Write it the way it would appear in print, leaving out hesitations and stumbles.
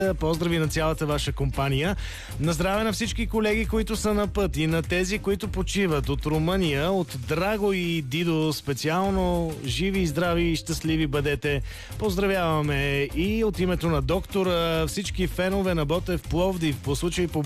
Поздрави на цялата ваша компания. На здраве на всички колеги, които са на път и на тези, които почиват от Румъния, от Драго и Дидо специално. Живи и здрави и щастливи бъдете. Поздравяваме и от името на доктора всички фенове на Ботев Пловдив по случай